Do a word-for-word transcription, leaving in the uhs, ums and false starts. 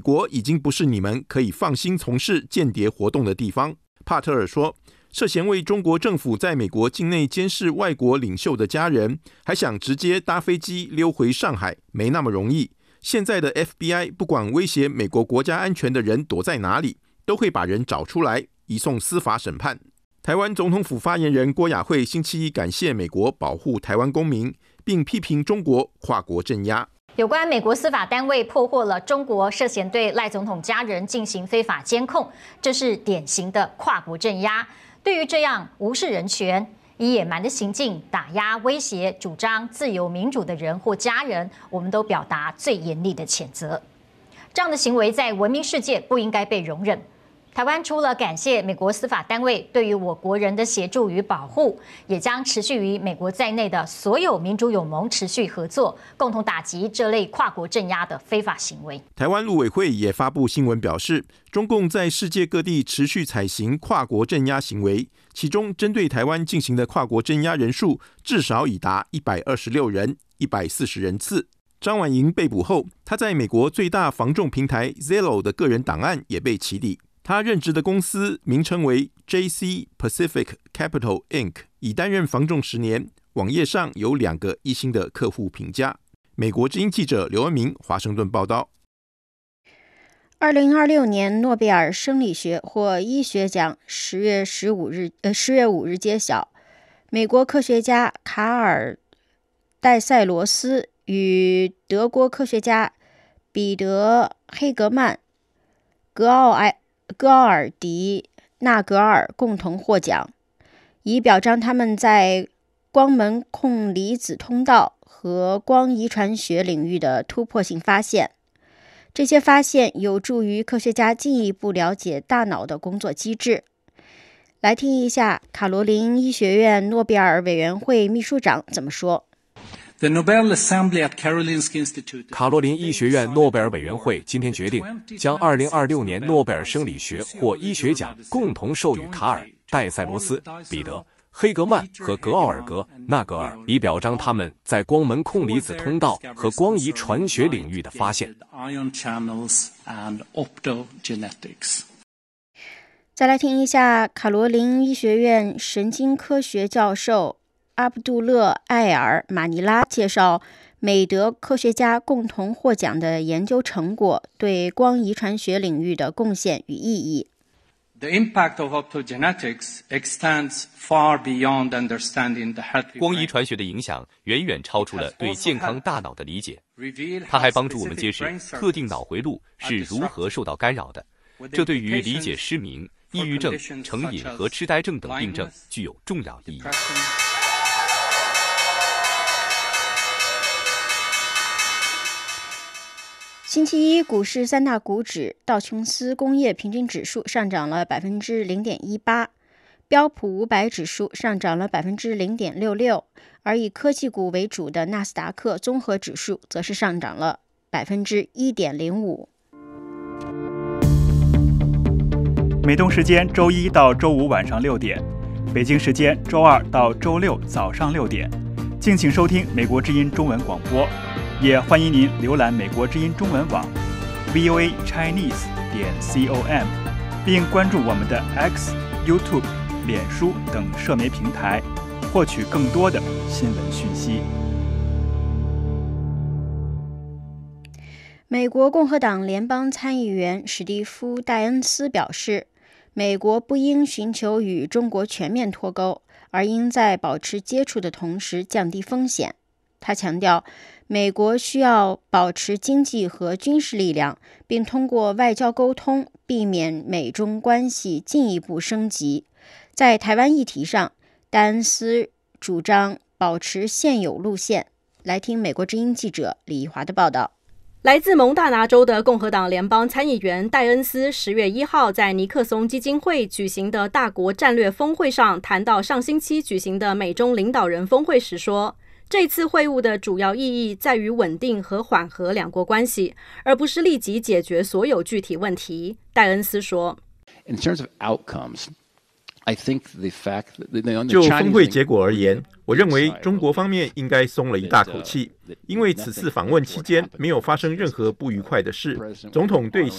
国已经不是你们可以放心从事间谍活动的地方。帕特尔说，涉嫌为中国政府在美国境内监视外国领袖的家人，还想直接搭飞机溜回上海，没那么容易。现在的 F B I 不管威胁美国国家安全的人躲在哪里，都会把人找出来，移送司法审判。台湾总统府发言人郭雅慧星期一感谢美国保护台湾公民，并批评中国跨国镇压。 有关美国司法单位破获了中国涉嫌对赖总统家人进行非法监控，这是典型的跨国镇压。对于这样无视人权、以野蛮的行径打压、威胁主张自由民主的人或家人，我们都表达最严厉的谴责。这样的行为在文明世界不应该被容忍。台湾除了感谢美国司法单位对于我国人的协助与保护，也将持续与美国在内的所有民主友盟持续合作，共同打击这类跨国镇压的非法行为。 台湾陆委会也发布新闻表示，中共在世界各地持续采行跨国镇压行为，其中针对台湾进行的跨国镇压人数至少已达一百二十六人、一百四十人次。张婉莹被捕后，他在美国最大房仲平台 Zillow 的个人档案也被起底。他任职的公司名称为 J C Pacific Capital Incorporated， 已担任房仲十年，网页上有两个一星的客户评价。美国之音记者刘恩明华盛顿报道。 二零二六年诺贝尔生理学或医学奖十月十五日呃十月五日揭晓，美国科学家卡尔戴塞罗斯与德国科学家彼得黑格曼、格奥埃。戈奥尔迪纳格尔共同获奖，以表彰他们在光门控离子通道和光遗传学领域的突破性发现。这些发现有助于科学家进一步了解大脑的工作机制。来听一下卡罗琳医学院诺贝尔委员会秘书长怎么说。 卡罗琳医学院诺贝尔委员会今天决定，将二零二六年诺贝尔生理学或医学奖共同授予卡尔、戴塞罗斯、彼得、黑格曼和格奥尔格纳格尔，以表彰他们在光门控离子通道和光遗传学领域的发现。 再来听一下卡罗琳医学院神经科学教授阿卜杜勒艾尔马尼拉介绍美德科学家共同获奖的研究成果对光遗传学领域的贡献与意义。 光遗传学的影响远远超出了对健康大脑的理解，它还帮助我们揭示特定脑回路是如何受到干扰的，这对于理解失明、抑郁症、成瘾和痴呆症等病症具有重要意义。 星期一，股市三大股指道琼斯工业平均指数上涨了 百分之零点一八， 标普五百指数上涨了 百分之零点六六， 而以科技股为主的纳斯达克综合指数则是上涨了 百分之一点零五。 美东时间周一到周五晚上六点，北京时间周二到周六早上六点，敬请收听美国之音中文广播。也欢迎您浏览美国之音中文网 V O A Chinese 点 com， 并关注我们的 X、YouTube、脸书等社媒平台，获取更多的新闻讯息。 美国共和党联邦参议员史蒂夫·戴恩斯表示，美国不应寻求与中国全面脱钩，而应在保持接触的同时降低风险。他强调，美国需要保持经济和军事力量，并通过外交沟通避免美中关系进一步升级。在台湾议题上，戴恩斯主张保持现有路线。来听美国之音记者李怡华的报道。 来自蒙大拿州的共和党联邦参议员戴恩斯十月一号在尼克松基金会举行的大国战略峰会上谈到上星期举行的美中领导人峰会时说，这次会晤的主要意义在于稳定和缓和两国关系，而不是立即解决所有具体问题。戴恩斯说， In terms of outcomes, I think the fact that 就峰会结果而言，我认为中国方面应该松了一大口气，因为此次访问期间没有发生任何不愉快的事。总统对